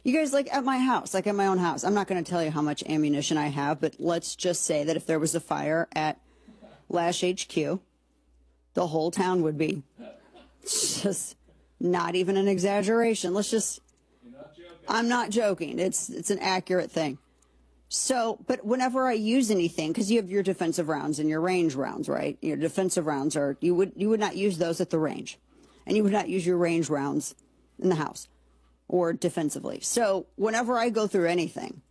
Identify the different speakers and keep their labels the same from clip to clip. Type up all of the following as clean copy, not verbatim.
Speaker 1: You guys, like at my house, like at my own house, I'm not going to tell you how much ammunition I have, but let's just say that if there was a fire at Lash HQ, the whole town would be. It's just not even an exaggeration. I'm not joking. It's an accurate thing. So, but whenever I use anything, because you have your defensive rounds and your range rounds, right? Your defensive rounds are, you would not use those at the range. And you would not use your range rounds in the house or defensively. So whenever I go through anything,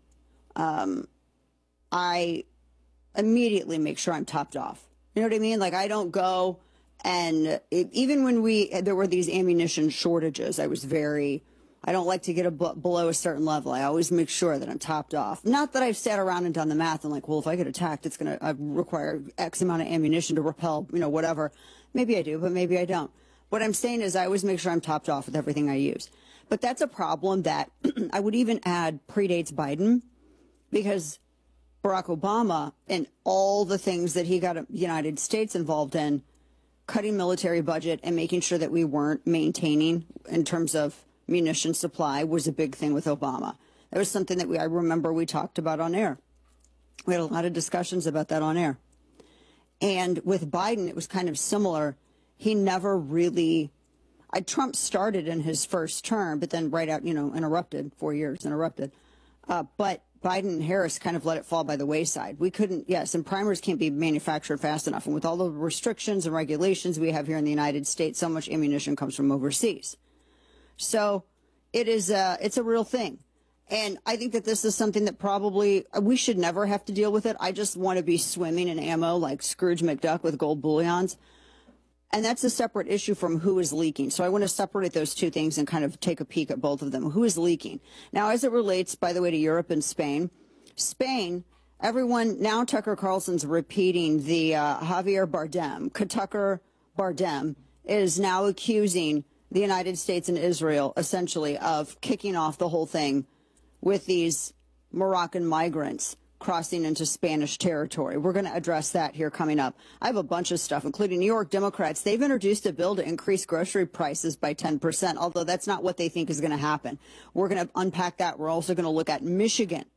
Speaker 1: I immediately make sure I'm topped off. You know what I mean? Like I don't go and even when there were these ammunition shortages, I don't like to get below a certain level. I always make sure that I'm topped off. Not that I've sat around and done the math and like, well, if I get attacked, it's going to require X amount of ammunition to repel, whatever. Maybe I do, but maybe I don't. What I'm saying is I always make sure I'm topped off with everything I use. But that's a problem that I would even add predates Biden, because Barack Obama and all the things that he got the United States involved in, cutting military budget and making sure that we weren't maintaining in terms of munition supply, was a big thing with Obama. That was something that I remember we talked about on air. We had a lot of discussions about that on air. And with Biden, it was kind of similar. He never really, Trump started in his first term, but then right out, interrupted, 4 years interrupted. But Biden and Harris kind of let it fall by the wayside. We couldn't, yes, and primers can't be manufactured fast enough. And with all the restrictions and regulations we have here in the United States, so much ammunition comes from overseas. So it's a real thing. And I think that this is something that probably we should never have to deal with it. I just want to be swimming in ammo like Scrooge McDuck with gold bullions. And that's a separate issue from who is leaking. So I want to separate those two things and kind of take a peek at both of them. Who is leaking? Now, as it relates, by the way, to Europe and Spain, everyone, now Tucker Carlson's repeating the Javier Bardem. Tucker Bardem is now accusing the United States and Israel, essentially, of kicking off the whole thing with these Moroccan migrants crossing into Spanish territory. We're going to address that here coming up. I have a bunch of stuff, including New York Democrats. They've introduced a bill to increase grocery prices by 10%, although that's not what they think is going to happen. We're going to unpack that. We're also going to look at Michigan.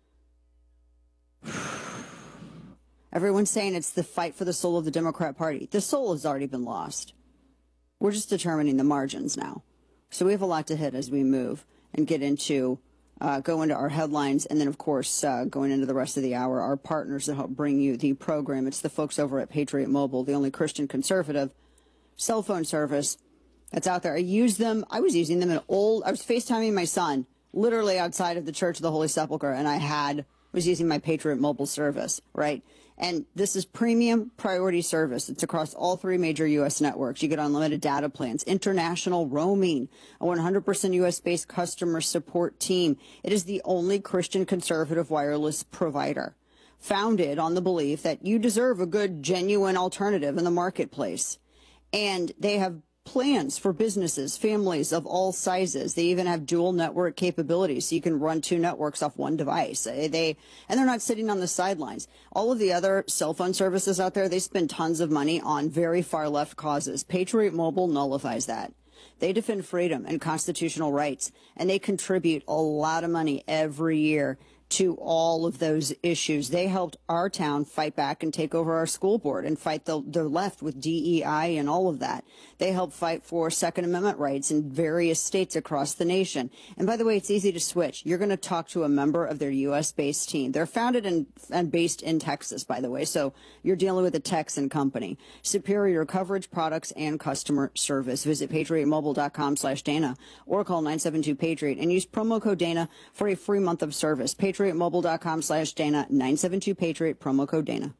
Speaker 1: Everyone's saying it's the fight for the soul of the Democrat Party. The soul has already been lost. We're just determining the margins now. So we have a lot to hit as we move and get into go into our headlines, and then, of course, going into the rest of the hour, our partners that help bring you the program. It's the folks over at Patriot Mobile, the only Christian conservative cell phone service that's out there. I use them. I was using them I was FaceTiming my son literally outside of the Church of the Holy Sepulchre, and I was using my Patriot Mobile service, right? And this is premium priority service. It's across all three major U.S. networks. You get unlimited data plans, international roaming, a 100% U.S.-based customer support team. It is the only Christian conservative wireless provider, founded on the belief that you deserve a good, genuine alternative in the marketplace. And they have plans for businesses, families of all sizes. They even have dual network capabilities, so you can run two networks off one device. And they're not sitting on the sidelines. All of the other cell phone services out there, they spend tons of money on very far left causes. Patriot Mobile nullifies that. They defend freedom and constitutional rights, and they contribute a lot of money every year to all of those issues. They helped our town fight back and take over our school board and fight the left with DEI and all of that. They helped fight for Second Amendment rights in various states across the nation. And by the way, it's easy to switch. You're going to talk to a member of their U.S.-based team. They're founded and based in Texas, by the way, so you're dealing with a Texan company. Superior coverage, products, and customer service. Visit patriotmobile.com/Dana or call 972-PATRIOT and use promo code Dana for a free month of service. patriotmobile.com/Dana, 972-PATRIOT, promo code Dana.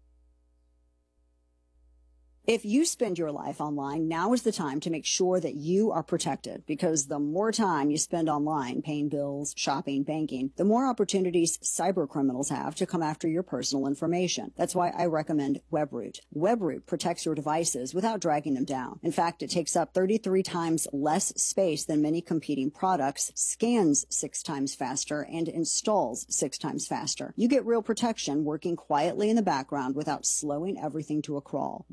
Speaker 1: If you spend your life online, now is the time to make sure that you are protected, because the more time you spend online paying bills, shopping, banking, the more opportunities cyber criminals have to come after your personal information. That's why I recommend WebRoot. WebRoot protects your devices without dragging them down. In fact, it takes up 33 times less space than many competing products, scans 6 times faster, and installs 6 times faster. You get real protection working quietly in the background without slowing everything to a crawl. Whether you need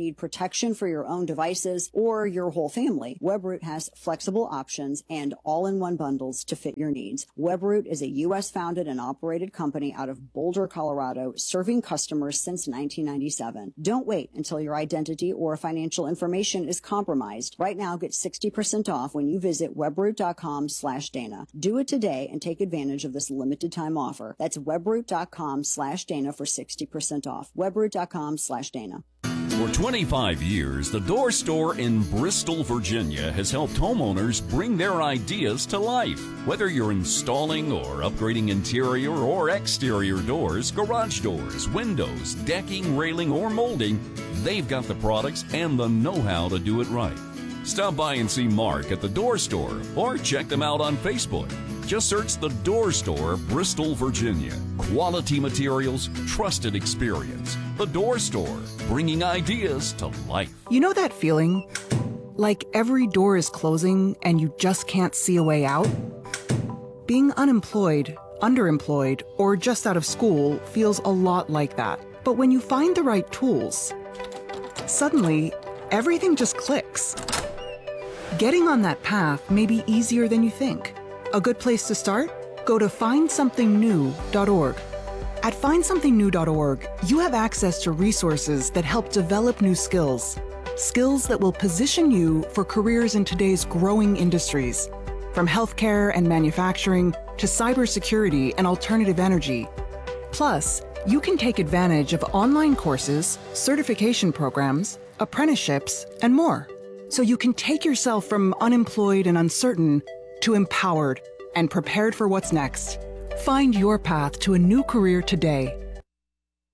Speaker 1: need protection for your own devices or your whole family, Webroot has flexible options and all-in-one bundles to fit your needs. Webroot is a U.S.-founded and operated company out of Boulder, Colorado, serving customers since 1997. Don't wait until your identity or financial information is compromised. Right now, get 60% off when you visit webroot.com/Dana. Do it today and take advantage of this limited time offer. That's webroot.com/Dana for 60% off. Webroot.com/Dana.
Speaker 2: For 25 years, the Door Store in Bristol, Virginia has helped homeowners bring their ideas to life. Whether you're installing or upgrading interior or exterior doors, garage doors, windows, decking, railing, or molding, they've got the products and the know-how to do it right. Stop by and see Mark at the Door Store or check them out on Facebook. Just search the Door Store, Bristol, Virginia. Quality materials, trusted experience. The Door Store, bringing ideas to life.
Speaker 3: You know that feeling? Like every door is closing and you just can't see a way out? Being unemployed, underemployed, or just out of school feels a lot like that. But when you find the right tools, suddenly everything just clicks. Getting on that path may be easier than you think. A good place to start? Go to findsomethingnew.org. At findsomethingnew.org, you have access to resources that help develop new skills. Skills that will position you for careers in today's growing industries, from healthcare and manufacturing to cybersecurity and alternative energy. Plus, you can take advantage of online courses, certification programs, apprenticeships, and more. So you can take yourself from unemployed and uncertain to empowered and prepared for what's next. Find your path to a new career today